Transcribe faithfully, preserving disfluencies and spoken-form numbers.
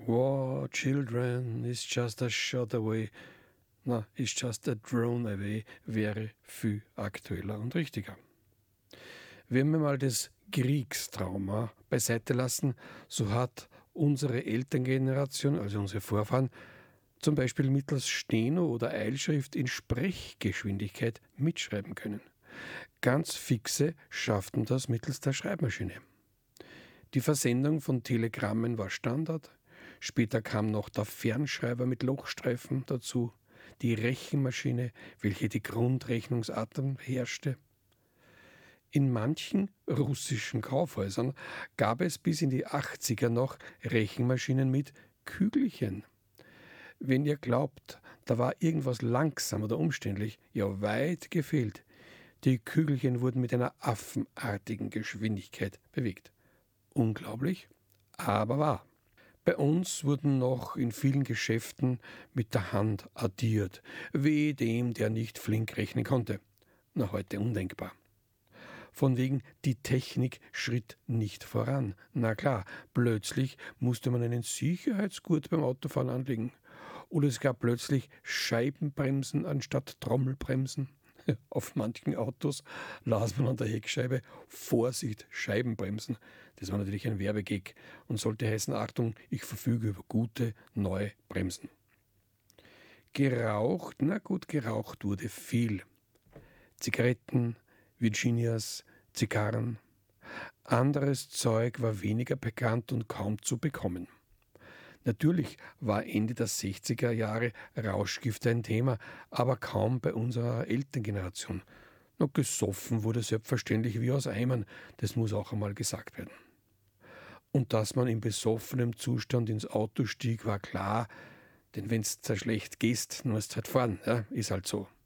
War, children, is just a shot away. Na, is just a drone away wäre viel aktueller und richtiger. Wenn wir mal das Kriegstrauma beiseite lassen, so hat unsere Elterngeneration, also unsere Vorfahren, zum Beispiel mittels Steno oder Eilschrift in Sprechgeschwindigkeit mitschreiben können. Ganz fixe schafften das mittels der Schreibmaschine. Die Versendung von Telegrammen war Standard, später kam noch der Fernschreiber mit Lochstreifen dazu, die Rechenmaschine, welche die Grundrechnungsarten herrschte. In manchen russischen Kaufhäusern gab es bis in die achtziger noch Rechenmaschinen mit Kügelchen. Wenn ihr glaubt, da war irgendwas langsam oder umständlich, ja weit gefehlt. Die Kügelchen wurden mit einer affenartigen Geschwindigkeit bewegt. Unglaublich, aber wahr. Bei uns wurden noch in vielen Geschäften mit der Hand addiert, weh dem, der nicht flink rechnen konnte. Na, heute undenkbar. Von wegen, die Technik schritt nicht voran. Na klar, plötzlich musste man einen Sicherheitsgurt beim Autofahren anlegen. Oder es gab plötzlich Scheibenbremsen anstatt Trommelbremsen. Auf manchen Autos las man an der Heckscheibe Vorsicht, Scheibenbremsen. Das war natürlich ein Werbegag und sollte heißen, Achtung, ich verfüge über gute, neue Bremsen. Geraucht, na gut, geraucht wurde viel. Zigaretten, Virginias, Zigarren. Anderes Zeug war weniger bekannt und kaum zu bekommen. Natürlich war Ende der sechziger Jahre Rauschgifte ein Thema, aber kaum bei unserer Elterngeneration. Noch gesoffen wurde selbstverständlich wie aus Eimern, das muss auch einmal gesagt werden. Und dass man in besoffenem Zustand ins Auto stieg, war klar, denn wenn's sehr schlecht gehst, dann musst du halt fahren, ja, ist halt so.